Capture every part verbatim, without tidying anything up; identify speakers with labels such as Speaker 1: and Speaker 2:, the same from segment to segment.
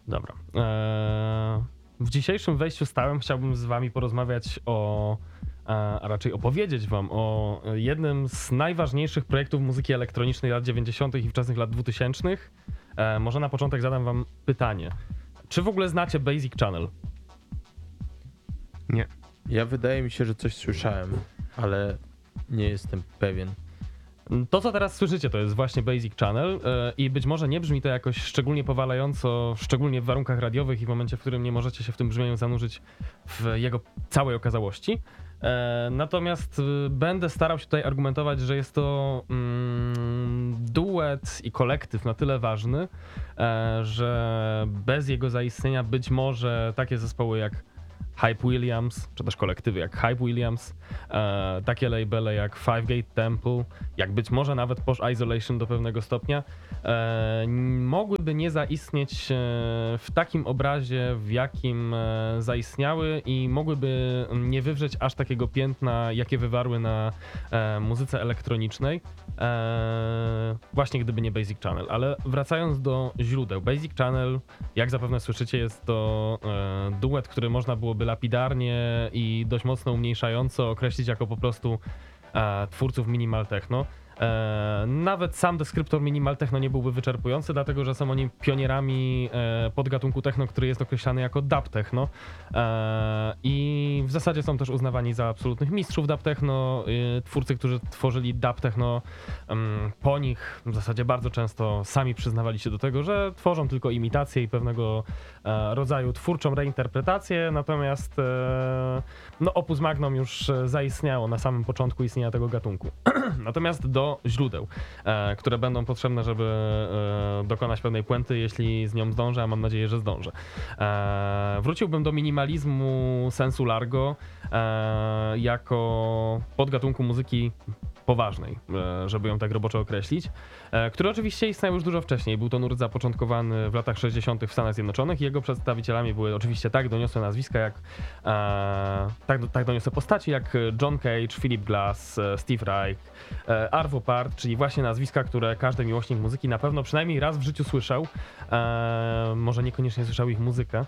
Speaker 1: Dobra. Eee, w dzisiejszym wejściu stałym chciałbym z wami porozmawiać o, a raczej opowiedzieć wam o jednym z najważniejszych projektów muzyki elektronicznej lat dziewięćdziesiątych i wczesnych lat dwutysięcznych. Eee, może na początek zadam wam pytanie. Czy w ogóle znacie Basic Channel?
Speaker 2: Nie. Ja wydaje mi się, że coś słyszałem, ale nie jestem pewien.
Speaker 1: To, co teraz słyszycie, to jest właśnie Basic Channel i być może nie brzmi to jakoś szczególnie powalająco, szczególnie w warunkach radiowych i w momencie, w którym nie możecie się w tym brzmieniu zanurzyć w jego całej okazałości. Natomiast będę starał się tutaj argumentować, że jest to mm, duet i kolektyw na tyle ważny, że bez jego zaistnienia być może takie zespoły jak Hype Williams, czy też kolektywy jak Hype Williams, e, takie labele jak Five Gate Temple, jak być może nawet Posh Isolation do pewnego stopnia, e, mogłyby nie zaistnieć e, w takim obrazie, w jakim e, zaistniały i mogłyby nie wywrzeć aż takiego piętna, jakie wywarły na e, muzyce elektronicznej, e, właśnie gdyby nie Basic Channel. Ale wracając do źródeł, Basic Channel, jak zapewne słyszycie, jest to e, duet, który można byłoby lapidarnie i dość mocno umniejszająco określić jako po prostu e, twórców minimal techno. E, nawet sam deskryptor minimal techno nie byłby wyczerpujący, dlatego że są oni pionierami e, podgatunku techno, który jest określany jako dub techno e, i w zasadzie są też uznawani za absolutnych mistrzów dub techno. E, twórcy, którzy tworzyli dub techno, um, po nich w zasadzie bardzo często sami przyznawali się do tego, że tworzą tylko imitację i pewnego e, rodzaju twórczą reinterpretację, natomiast e, no Opus Magnum już zaistniało na samym początku istnienia tego gatunku. Natomiast do źródeł, e, które będą potrzebne, żeby e, dokonać pewnej puenty, jeśli z nią zdążę, a mam nadzieję, że zdążę. E, wróciłbym do minimalizmu sensu largo e, jako podgatunku muzyki poważnej, e, żeby ją tak roboczo określić, e, który oczywiście istniał już dużo wcześniej. Był to nurt zapoczątkowany w latach sześćdziesiątych w Stanach Zjednoczonych i jego przedstawicielami były oczywiście tak doniosłe nazwiska, jak e, tak, tak doniosłe postaci jak John Cage, Philip Glass, Steve Reich, e, Arvo Part, czyli właśnie nazwiska, które każdy miłośnik muzyki na pewno przynajmniej raz w życiu słyszał. E, może niekoniecznie słyszał ich muzykę,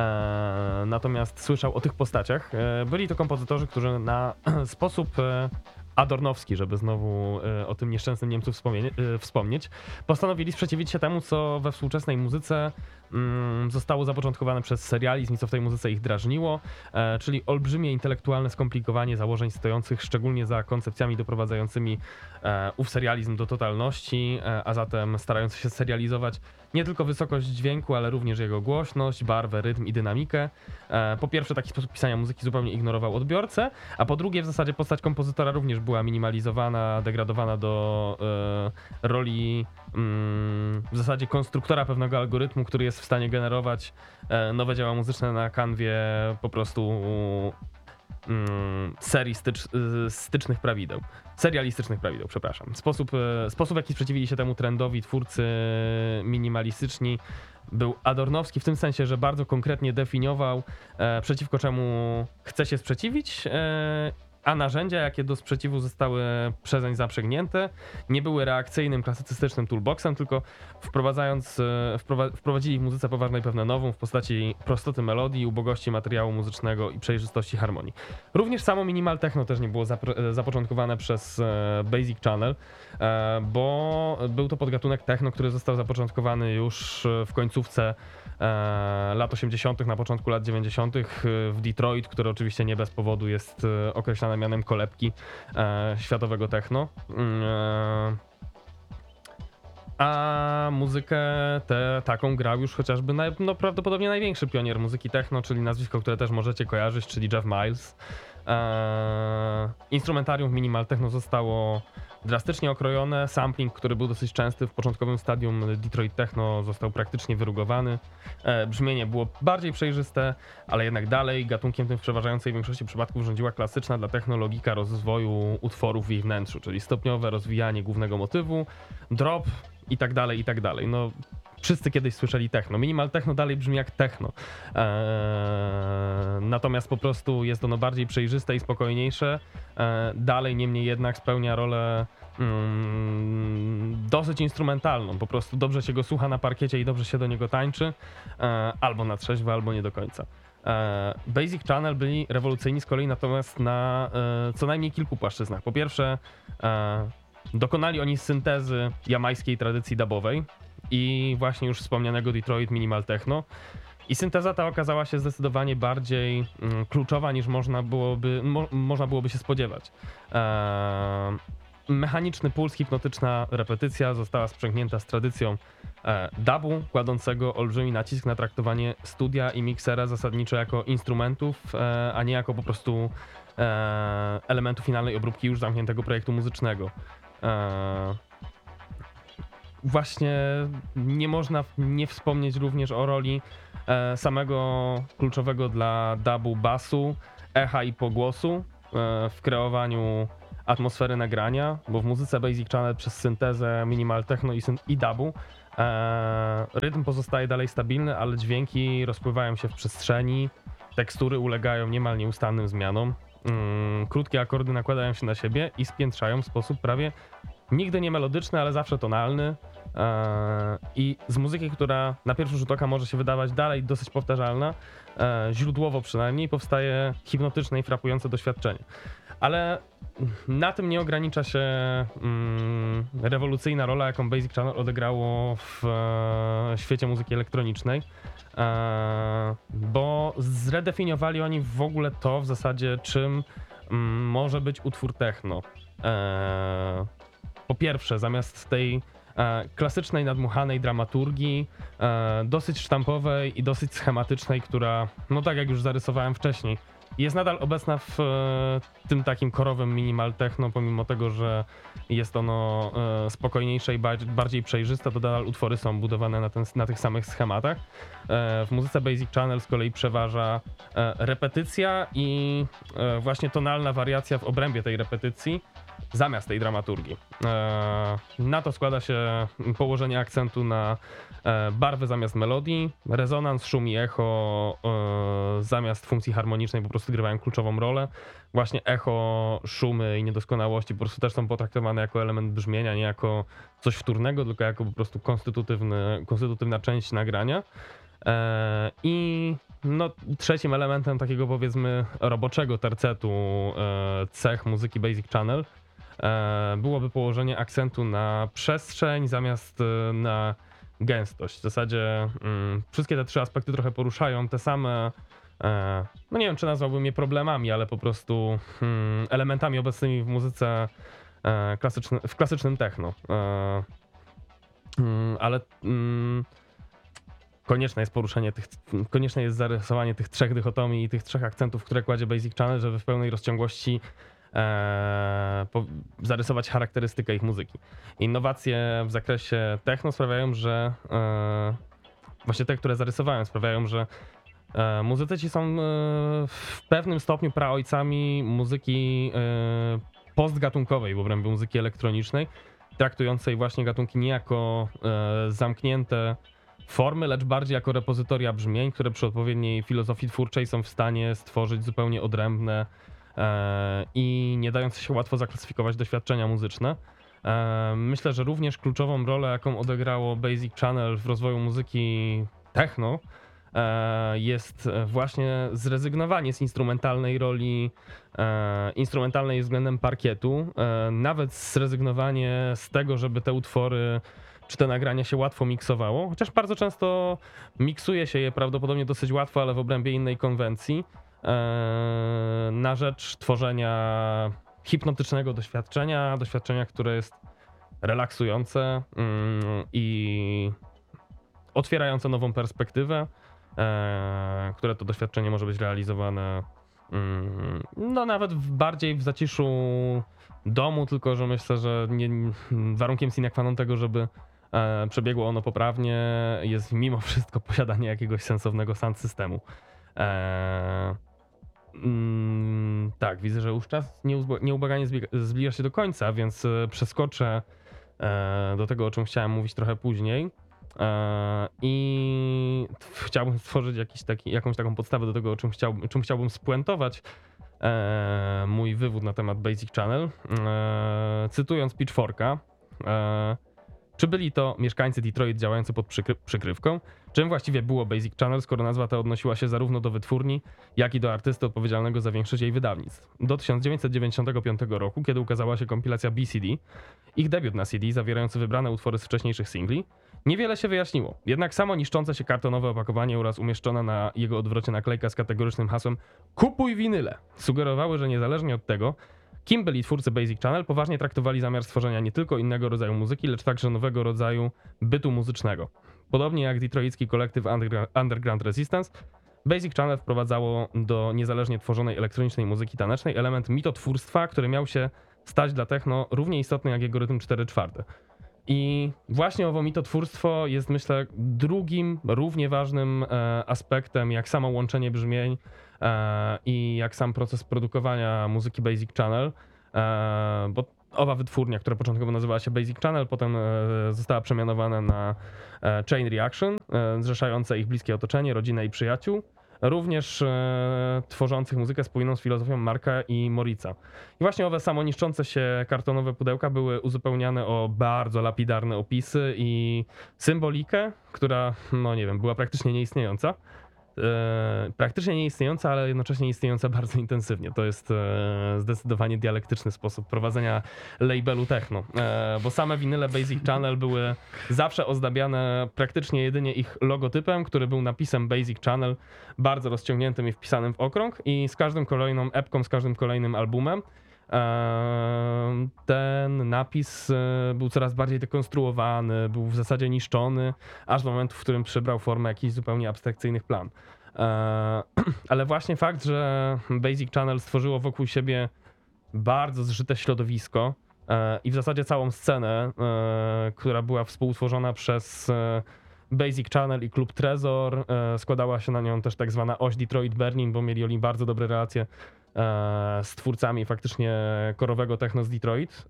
Speaker 1: e, natomiast słyszał o tych postaciach. E, byli to kompozytorzy, którzy na sposób e, adornowski, żeby znowu y, o tym nieszczęsnym Niemcu wspomnieć, y, wspomnieć, postanowili sprzeciwić się temu, co we współczesnej muzyce y, zostało zapoczątkowane przez serializm i co w tej muzyce ich drażniło, e, czyli olbrzymie intelektualne skomplikowanie założeń stojących szczególnie za koncepcjami doprowadzającymi e, ów serializm do totalności, e, a zatem starający się serializować nie tylko wysokość dźwięku, ale również jego głośność, barwę, rytm i dynamikę. E, po pierwsze, taki sposób pisania muzyki zupełnie ignorował odbiorcę, a po drugie, w zasadzie postać kompozytora również była minimalizowana, degradowana do e, roli mm, w zasadzie konstruktora pewnego algorytmu, który jest w stanie generować e, nowe dzieła muzyczne na kanwie po prostu mm, serii stycz, stycznych prawideł. Serialistycznych prawideł, przepraszam. Sposób, e, sposób, w jaki sprzeciwili się temu trendowi twórcy minimalistyczni, był adornowski w tym sensie, że bardzo konkretnie definiował, e, przeciwko czemu chce się sprzeciwić, e, a narzędzia, jakie do sprzeciwu zostały przezeń zaprzęgnięte, nie były reakcyjnym, klasycystycznym toolboxem, tylko wprowadzając, wprowa- wprowadzili w muzyce poważnej pewne nowum w postaci prostoty melodii, ubogości materiału muzycznego i przejrzystości harmonii. Również samo minimal techno też nie było zapr- zapoczątkowane przez Basic Channel, bo był to podgatunek techno, który został zapoczątkowany już w końcówce lat osiemdziesiątych, na początku lat dziewięćdziesiątych w Detroit, który oczywiście nie bez powodu jest określany mianem kolebki e, światowego techno. E, a muzykę tę taką grał już chociażby naj, no, prawdopodobnie największy pionier muzyki techno, czyli nazwisko, które też możecie kojarzyć, czyli Jeff Miles. E, instrumentarium w minimal techno zostało drastycznie okrojone, sampling, który był dosyć częsty w początkowym stadium Detroit Techno, został praktycznie wyrugowany. E, brzmienie było bardziej przejrzyste, ale jednak dalej gatunkiem tym w przeważającej większości przypadków rządziła klasyczna dla technologika rozwoju utworów w ich wnętrzu, czyli stopniowe rozwijanie głównego motywu, drop i tak dalej, i tak dalej. No, wszyscy kiedyś słyszeli techno. Minimal techno dalej brzmi jak techno. Eee, natomiast po prostu jest ono bardziej przejrzyste i spokojniejsze. Eee, dalej niemniej jednak spełnia rolę mm, dosyć instrumentalną. Po prostu dobrze się go słucha na parkiecie i dobrze się do niego tańczy. Eee, albo na trzeźwo, albo nie do końca. Eee, Basic Channel byli rewolucyjni z kolei natomiast na e, co najmniej kilku płaszczyznach. Po pierwsze, e, dokonali oni syntezy jamajskiej tradycji dubowej i właśnie już wspomnianego Detroit Minimal Techno. I synteza ta okazała się zdecydowanie bardziej mm, kluczowa niż można byłoby, mo, można byłoby się spodziewać. Eee, mechaniczny puls, hipnotyczna repetycja została sprzęgnięta z tradycją e, dubu, kładącego olbrzymi nacisk na traktowanie studia i miksera zasadniczo jako instrumentów, e, a nie jako po prostu e, elementu finalnej obróbki już zamkniętego projektu muzycznego. E, właśnie nie można nie wspomnieć również o roli e, samego kluczowego dla dubu basu, echa i pogłosu e, w kreowaniu atmosfery nagrania, bo w muzyce Basic Channel przez syntezę minimal techno i, syn- i dubu e, rytm pozostaje dalej stabilny, ale dźwięki rozpływają się w przestrzeni, tekstury ulegają niemal nieustannym zmianom, mm, krótkie akordy nakładają się na siebie i spiętrzają w sposób prawie nigdy nie melodyczny, ale zawsze tonalny. Eee, I z muzyki, która na pierwszy rzut oka może się wydawać dalej dosyć powtarzalna, e, źródłowo przynajmniej, powstaje hipnotyczne i frapujące doświadczenie. Ale na tym nie ogranicza się mm, rewolucyjna rola, jaką Basic Channel odegrało w e, świecie muzyki elektronicznej, e, bo zredefiniowali oni w ogóle to w zasadzie, czym mm, może być utwór techno. E, po pierwsze, zamiast tej e, klasycznej, nadmuchanej dramaturgii, e, dosyć sztampowej i dosyć schematycznej, która, no tak jak już zarysowałem wcześniej, jest nadal obecna w e, tym takim korowym minimal techno, pomimo tego, że jest ono e, spokojniejsze i ba- bardziej przejrzyste, to nadal utwory są budowane na, ten, na tych samych schematach. E, w muzyce Basic Channel z kolei przeważa e, repetycja i e, właśnie tonalna wariacja w obrębie tej repetycji zamiast tej dramaturgii. E, na to składa się położenie akcentu na e, barwy zamiast melodii, rezonans, szum i echo e, zamiast funkcji harmonicznej po prostu grywają kluczową rolę. Właśnie echo, szumy i niedoskonałości po prostu też są potraktowane jako element brzmienia, nie jako coś wtórnego, tylko jako po prostu konstytutywny, konstytutywna część nagrania. E, I no, trzecim elementem takiego powiedzmy roboczego tercetu e, cech muzyki Basic Channel e, byłoby położenie akcentu na przestrzeń zamiast e, na gęstość. W zasadzie mm, wszystkie te trzy aspekty trochę poruszają te same, e, no nie wiem czy nazwałbym je problemami, ale po prostu mm, elementami obecnymi w muzyce e, klasyczny, w klasycznym techno. E, mm, ale mm, Konieczne jest poruszenie tych, konieczne jest zarysowanie tych trzech dychotomii i tych trzech akcentów, które kładzie Basic Channel, żeby w pełnej rozciągłości e, po, zarysować charakterystykę ich muzyki. Innowacje w zakresie techno sprawiają, że e, właśnie te, które zarysowałem, sprawiają, że e, muzycy ci są e, w pewnym stopniu praojcami muzyki e, postgatunkowej w obrębie muzyki elektronicznej, traktującej właśnie gatunki nie jako e, zamknięte formy, lecz bardziej jako repozytoria brzmień, które przy odpowiedniej filozofii twórczej są w stanie stworzyć zupełnie odrębne e, i nie dające się łatwo zaklasyfikować doświadczenia muzyczne. E, myślę, że również kluczową rolę, jaką odegrało Basic Channel w rozwoju muzyki techno, e, jest właśnie zrezygnowanie z instrumentalnej roli, e, instrumentalnej względem parkietu, e, nawet zrezygnowanie z tego, żeby te utwory czy te nagrania się łatwo miksowało, chociaż bardzo często miksuje się je prawdopodobnie dosyć łatwo, ale w obrębie innej konwencji, e, na rzecz tworzenia hipnotycznego doświadczenia, doświadczenia, które jest relaksujące mm, i otwierające nową perspektywę, e, które to doświadczenie może być realizowane mm, no nawet w, bardziej w zaciszu domu, tylko że myślę, że nie, warunkiem sine qua non tego, żeby e, przebiegło ono poprawnie, jest mimo wszystko posiadanie jakiegoś sensownego sound systemu. E, mm, tak, widzę, że już czas nieuzbo- nieubłaganie zbiega, zbliża się do końca, więc e, przeskoczę e, do tego, o czym chciałem mówić trochę później. E, I chciałbym stworzyć jakiś taki, jakąś taką podstawę do tego, o czym chciałbym, czym chciałbym spuentować e, mój wywód na temat Basic Channel. E, cytując Pitchforka, e, czy byli to mieszkańcy Detroit działający pod przykry- przykrywką? Czym właściwie było Basic Channel, skoro nazwa ta odnosiła się zarówno do wytwórni, jak i do artysty odpowiedzialnego za większość jej wydawnictw? Do tysiąc dziewięćset dziewięćdziesiątego piątego roku, kiedy ukazała się kompilacja B C D, ich debiut na C D zawierający wybrane utwory z wcześniejszych singli, niewiele się wyjaśniło. Jednak samo niszczące się kartonowe opakowanie oraz umieszczona na jego odwrocie naklejka z kategorycznym hasłem "Kupuj winyle" sugerowały, że niezależnie od tego, kim byli twórcy Basic Channel, poważnie traktowali zamiar stworzenia nie tylko innego rodzaju muzyki, lecz także nowego rodzaju bytu muzycznego. Podobnie jak detroicki kolektyw Underground Resistance, Basic Channel wprowadzało do niezależnie tworzonej elektronicznej muzyki tanecznej element mitotwórstwa, który miał się stać dla techno równie istotny jak jego rytm cztery czwarte. I właśnie owo mitotwórstwo jest, myślę, drugim równie ważnym e, aspektem jak samo łączenie brzmień e, i jak sam proces produkowania muzyki Basic Channel, e, bo owa wytwórnia, która początkowo nazywała się Basic Channel, potem e, została przemianowana na e, Chain Reaction, e, zrzeszające ich bliskie otoczenie, rodzinę i przyjaciół, również e, tworzących muzykę spójną z filozofią Marka i Morica. I właśnie owe samoniszczące się kartonowe pudełka były uzupełniane o bardzo lapidarne opisy i symbolikę, która, no nie wiem, była praktycznie nieistniejąca. E, praktycznie nieistniejąca, ale jednocześnie istniejąca bardzo intensywnie. To jest e, zdecydowanie dialektyczny sposób prowadzenia labelu techno, e, bo same winyle Basic Channel były zawsze ozdabiane praktycznie jedynie ich logotypem, który był napisem Basic Channel, bardzo rozciągniętym i wpisanym w okrąg, i z każdą kolejną epką, z każdym kolejnym albumem e, ten napis e, był coraz bardziej dekonstruowany, był w zasadzie niszczony, aż do momentu, w którym przybrał formę jakichś zupełnie abstrakcyjnych plan. Ale właśnie fakt, że Basic Channel stworzyło wokół siebie bardzo zżyte środowisko i w zasadzie całą scenę, która była współtworzona przez Basic Channel i Klub Trezor, składała się na nią też tak zwana oś Detroit-Berlin, bo mieli oni bardzo dobre relacje z twórcami faktycznie korowego techno z Detroit.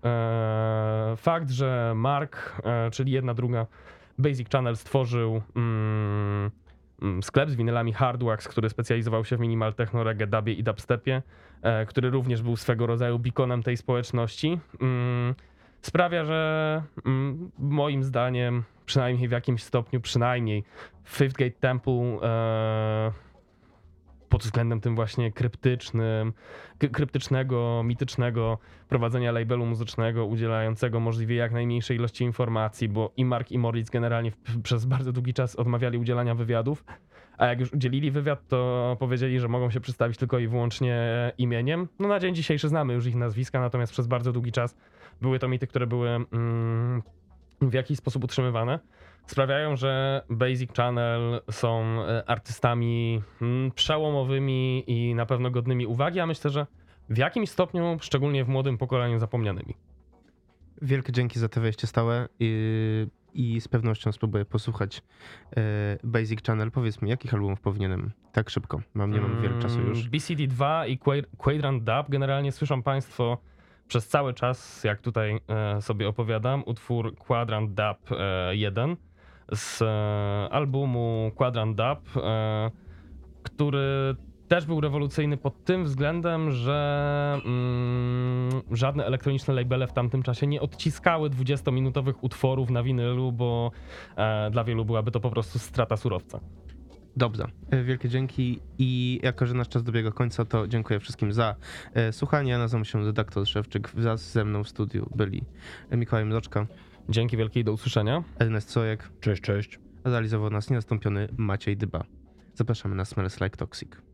Speaker 1: Fakt, że Mark, czyli jedna druga Basic Channel, stworzył mm, sklep z winylami Hardwax, który specjalizował się w minimal techno, reggae, dubie i dubstepie, e, który również był swego rodzaju beaconem tej społeczności, mm, sprawia, że mm, moim zdaniem, przynajmniej w jakimś stopniu, przynajmniej Fifth Gate Temple e, pod względem tym właśnie kryptycznym, kryptycznego, mitycznego prowadzenia labelu muzycznego, udzielającego możliwie jak najmniejszej ilości informacji, bo i Mark, i Moritz generalnie w, przez bardzo długi czas odmawiali udzielania wywiadów, a jak już udzielili wywiad, to powiedzieli, że mogą się przedstawić tylko i wyłącznie imieniem. No na dzień dzisiejszy znamy już ich nazwiska, natomiast przez bardzo długi czas były to mity, które były mm, w jakiś sposób utrzymywane. Sprawiają, że Basic Channel są artystami przełomowymi i na pewno godnymi uwagi, a myślę, że w jakimś stopniu, szczególnie w młodym pokoleniu, zapomnianymi.
Speaker 3: Wielkie dzięki za to wejście stałe i, i z pewnością spróbuję posłuchać e, Basic Channel. Powiedz mi, jakich albumów powinienem tak szybko? Mam, nie mam wiele czasu już.
Speaker 1: B C D dwa i Quadrant Dub generalnie słyszą państwo przez cały czas, jak tutaj e, sobie opowiadam, utwór Quadrant Dub e, jeden z e, albumu Quadrant Dub, e, który też był rewolucyjny pod tym względem, że mm, żadne elektroniczne labele w tamtym czasie nie odciskały dwudziestominutowych utworów na winylu, bo e, dla wielu byłaby to po prostu strata surowca.
Speaker 3: Dobrze, wielkie dzięki i jako, że nasz czas dobiega końca, to dziękuję wszystkim za e, słuchanie. Ja nazywam się redaktor Szewczyk, wraz ze mną w studiu byli Mikołaj Mroczka.
Speaker 1: Dzięki wielkie i do usłyszenia.
Speaker 3: Ernest Sojek.
Speaker 2: Cześć, cześć.
Speaker 3: A realizował nas niezastąpiony Maciej Dyba. Zapraszamy na Smells Like Toxic.